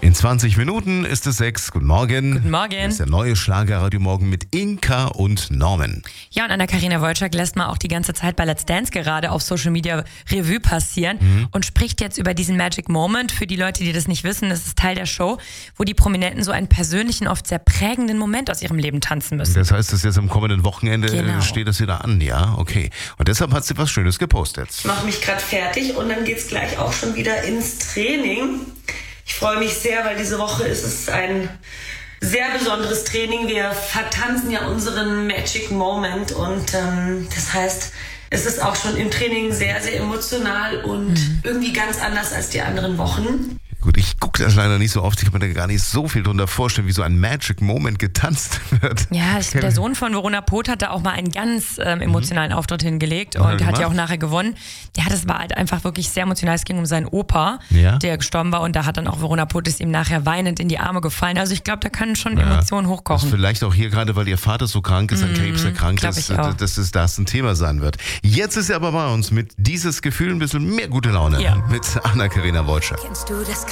In 20 Minuten ist es 6. Guten Morgen. Guten Morgen. Das ist der neue Schlagerradio Morgen mit Inka und Norman. Ja, und Anna-Karina Wojcik lässt man auch die ganze Zeit bei Let's Dance gerade auf Social Media Revue passieren und spricht jetzt über diesen Magic Moment. Für die Leute, die das nicht wissen, das ist Teil der Show, wo die Prominenten so einen persönlichen, oft sehr prägenden Moment aus ihrem Leben tanzen müssen. Das heißt, dass jetzt am kommenden Wochenende steht das wieder an, ja? Okay. Und deshalb hat sie was Schönes gepostet. Ich mache mich gerade fertig und dann geht's gleich auch schon wieder ins Training. Ich freue mich sehr, weil diese Woche ist es ein sehr besonderes Training. Wir vertanzen ja unseren Magic Moment und das heißt, es ist auch schon im Training sehr, sehr emotional und irgendwie ganz anders als die anderen Wochen. Gut, ich gucke das leider nicht so oft. Ich kann mir da gar nicht so viel drunter vorstellen, wie so ein Magic Moment getanzt wird. Ja, der Sohn von Verona Pot hat da auch mal einen ganz emotionalen Auftritt hingelegt und hat ja auch nachher gewonnen. Ja, das war halt einfach wirklich sehr emotional. Es ging um seinen Opa, der gestorben war und da hat dann auch Verona Pot ist ihm nachher weinend in die Arme gefallen. Also ich glaube, da können schon Emotionen hochkochen. Vielleicht auch hier gerade, weil ihr Vater so krank ist, an Krebs erkrankt ist, dass das ein Thema sein wird. Jetzt ist er aber bei uns mit dieses Gefühl ein bisschen mehr gute Laune mit Anna-Karina Wojcik. Kennst du das